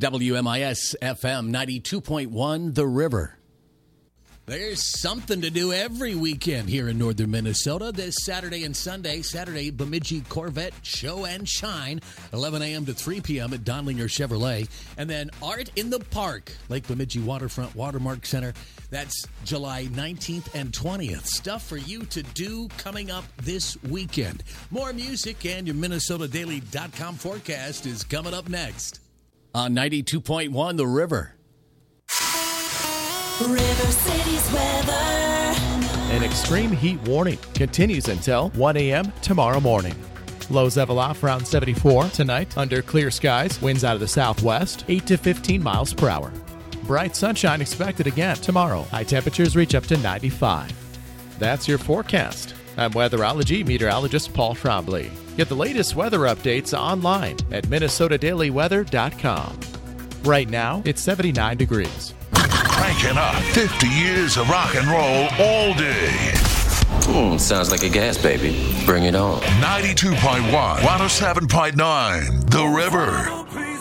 WMIS FM 92.1 The River. There's something to do every weekend here in northern Minnesota. This Saturday and Sunday. Saturday, Bemidji Corvette Show and Shine, 11 a.m. to 3 p.m. at Donlinger Chevrolet. And then Art in the Park, Lake Bemidji Waterfront Watermark Center. That's July 19th and 20th. Stuff for you to do coming up this weekend. More music and your MinnesotaDaily.com forecast is coming up next on 92.1 The River. River City's weather. An extreme heat warning continues until 1 a.m. tomorrow morning. Lows level off around 74 tonight under clear skies. Winds out of the southwest, 8 to 15 miles per hour. Bright sunshine expected again tomorrow. High temperatures reach up to 95. That's your forecast. I'm weatherology meteorologist Paul Trombley. Get the latest weather updates online at MinnesotaDailyWeather.com. Right now, it's 79 degrees. Cranking up 50 years of rock and roll all day. Sounds like a gas baby. Bring it on. 92.1, 107.9, The River.